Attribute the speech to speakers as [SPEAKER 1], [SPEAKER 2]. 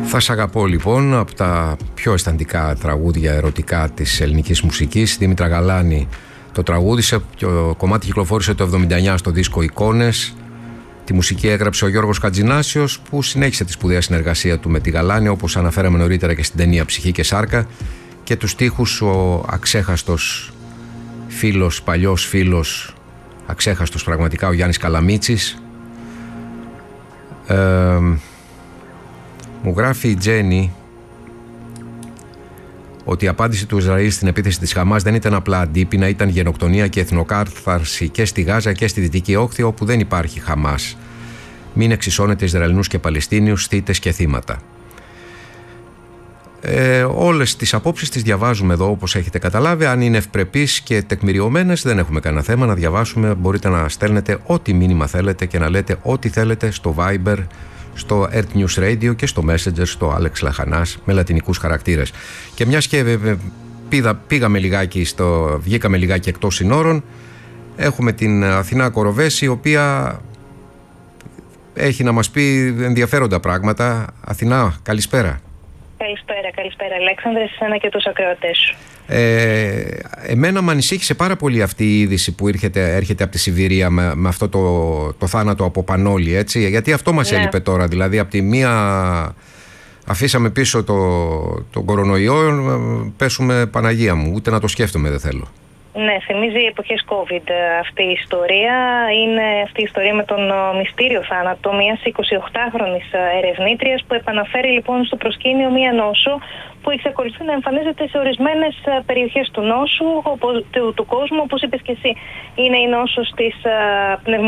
[SPEAKER 1] Θα σ' αγαπώ λοιπόν, από τα πιο αισθαντικά τραγούδια ερωτικά της ελληνικής μουσικής. Δήμητρα Γαλάνη το τραγούδισε, το κομμάτι κυκλοφόρησε το 1979 στο δίσκο Εικόνες. Τη μουσική έγραψε ο Γιώργος Χατζηνάσιος, που συνέχισε τη σπουδαία συνεργασία του με τη Γαλάνη, όπως αναφέραμε νωρίτερα και στην ταινία Ψυχή και Σάρκα. Και τους στίχους ο αξέχαστος φίλος, παλιός φίλος, αξέχαστος πραγματικά, ο Γιάννης Καλαμίτσης. Μου γράφει η Τζέννη ότι η απάντηση του Ισραήλ στην επίθεση της Χαμάς δεν ήταν απλά αντίπεινα, ήταν γενοκτονία και εθνοκάρθαρση και στη Γάζα και στη Δυτική Όχθη, όπου δεν υπάρχει Χαμάς. Μην εξισώνετε Ισραηλινούς και Παλαιστίνιους, θύτες και θύματα. Όλες τις απόψεις τις διαβάζουμε εδώ, όπως έχετε καταλάβει. Αν είναι ευπρεπείς και τεκμηριωμένες, δεν έχουμε κανένα θέμα να διαβάσουμε. Μπορείτε να στέλνετε ό,τι μήνυμα θέλετε και να λέτε ό,τι θέλετε στο Viber, στο Earth News Radio και στο Messenger, στο Alex Λαχανάς, με λατινικούς χαρακτήρες. Και μιας και βγήκαμε λιγάκι εκτός συνόρων, έχουμε την Αθηνά Κοροβέση, η οποία έχει να μας πει ενδιαφέροντα πράγματα. Αθηνά, καλησπέρα.
[SPEAKER 2] Καλησπέρα Αλέξανδρε, σε εσένα και τους ακροατές σου.
[SPEAKER 1] Εμένα με ανησύχησε πάρα πολύ αυτή η είδηση που έρχεται από τη Σιβηρία με αυτό το θάνατο από πανόλη, έτσι, γιατί αυτό μας έλειπε τώρα. Δηλαδή από τη μία αφήσαμε πίσω τον κορονοϊό, πέσουμε Παναγία μου, ούτε να το σκέφτομαι δεν θέλω.
[SPEAKER 2] Ναι, θυμίζει εποχές COVID αυτή η ιστορία. Είναι αυτή η ιστορία με τον μυστήριο θάνατο μιας 28χρονης ερευνήτριας, που επαναφέρει λοιπόν στο προσκήνιο μια νόσο που εξακολουθεί να εμφανίζεται σε ορισμένες περιοχές του κόσμου, όπως είπες και εσύ. Είναι η νόσος της